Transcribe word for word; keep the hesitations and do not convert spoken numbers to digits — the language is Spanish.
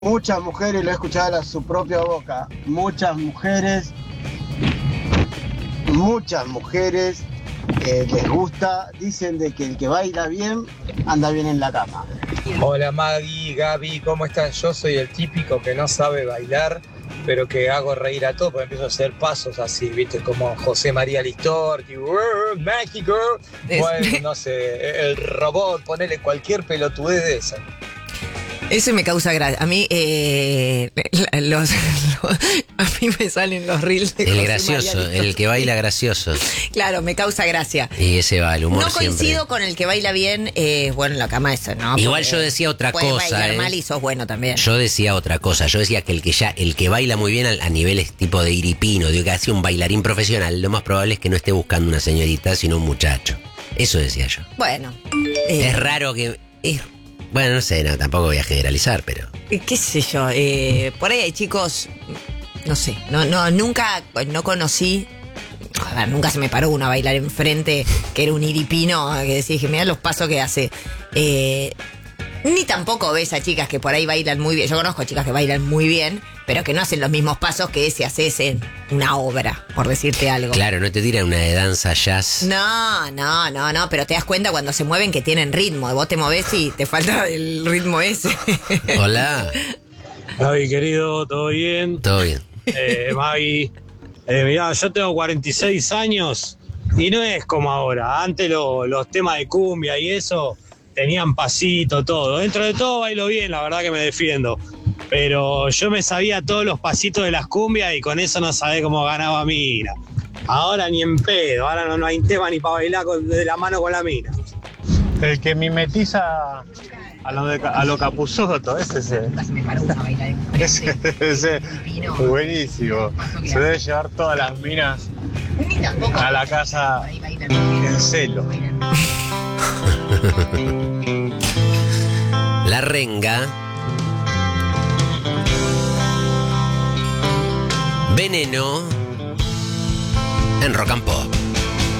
Muchas mujeres, lo he escuchado a su propia boca, muchas mujeres, muchas mujeres eh, les gusta, dicen de que el que baila bien, anda bien en la cama. Hola Maggie, Gaby, ¿cómo están? Yo soy el típico que no sabe bailar, pero que hago reír a todos, porque empiezo a hacer pasos así, ¿viste? Como José María Listorti, México, bueno, no sé, el robot, ponele cualquier pelotudez de esa. Eso me causa gracia. A mí, eh, los, los, a mí me salen los reels de El José gracioso, María el que baila gracioso. Claro, me causa gracia. Y ese va, el humor No coincido siempre. con el que baila bien, eh, bueno, en la cama esa, ¿no? Igual Porque yo decía otra puedes cosa. bailar ¿eh? mal y sos bueno también. Yo decía otra cosa. Yo decía que el que ya, el que baila muy bien a, a niveles tipo de iripino, digo que hace un bailarín profesional, lo más probable es que no esté buscando una señorita, sino un muchacho. Eso decía yo. Bueno. Eh, Es raro que. Es, bueno, no sé, no, tampoco voy a generalizar, pero. ¿Qué sé yo? Eh, por ahí hay chicos, no sé, no, no, nunca, no conocí, a ver, nunca se me paró uno a bailar enfrente, que era un iripino, que decía, mirá los pasos que hace. Eh, ni tampoco ves a chicas que por ahí bailan muy bien. Yo conozco chicas que bailan muy bien, pero que no hacen los mismos pasos que si haces en una obra, por decirte algo. Claro, no te tiran una de danza jazz. No, no, no, no, pero te das cuenta cuando se mueven que tienen ritmo. Vos te movés y te falta el ritmo ese. Hola. Gaby, querido, ¿todo bien? Todo bien. Eh, Maggie, eh, mirá, yo tengo cuarenta y seis años y no es como ahora. Antes lo, los temas de cumbia y eso tenían pasito, todo. Dentro de todo bailo bien, la verdad que me defiendo. Pero yo me sabía todos los pasitos de las cumbias y con eso no sabía cómo ganaba mina. Ahora ni en pedo, ahora no, no hay tema ni para bailar con, de la mano con la mina. El que mimetiza a lo, de, a lo Capusotto, ese es el. Ese, ese, buenísimo. Se debe llevar todas las minas a la casa en celo. La renga. Veneno. En Rock and Pop.